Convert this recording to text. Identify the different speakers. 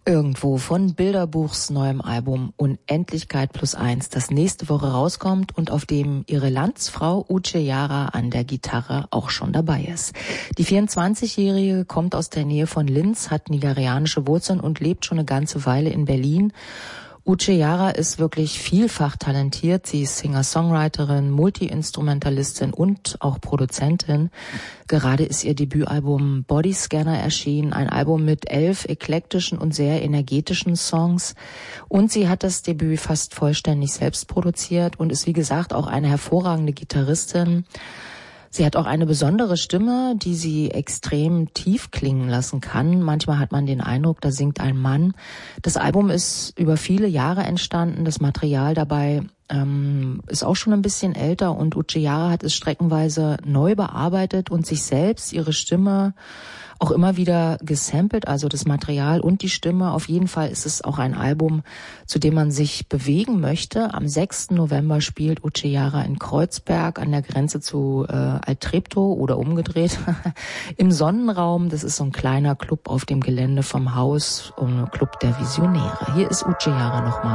Speaker 1: Irgendwo von Bilderbuchs neuem Album Unendlichkeit +1, das nächste Woche rauskommt und auf dem ihre Landsfrau Uche Jara an der Gitarre auch schon dabei ist. Die 24-Jährige kommt aus der Nähe von Linz, hat nigerianische Wurzeln und lebt schon eine ganze Weile in Berlin. Uche Jara ist wirklich vielfach talentiert. Sie ist Singer-Songwriterin, Multi-Instrumentalistin und auch Produzentin. Gerade ist ihr Debütalbum Bodyscanner erschienen, ein Album mit 11 eklektischen und sehr energetischen Songs. Und sie hat das Debüt fast vollständig selbst produziert und ist, wie gesagt, auch eine hervorragende Gitarristin. Sie hat auch eine besondere Stimme, die sie extrem tief klingen lassen kann. Manchmal hat man den Eindruck, da singt ein Mann. Das Album ist über viele Jahre entstanden. Das Material dabei ist auch schon ein bisschen älter und Uche Jara hat es streckenweise neu bearbeitet und sich selbst, ihre Stimme auch immer wieder gesampelt, also das Material und die Stimme. Auf jeden Fall ist es auch ein Album, zu dem man sich bewegen möchte. Am 6. November spielt Uche Jara in Kreuzberg an der Grenze zu Altreptow oder umgedreht im Sonnenraum. Das ist so ein kleiner Club auf dem Gelände vom Haus, Club der Visionäre. Hier ist Uche Jara nochmal.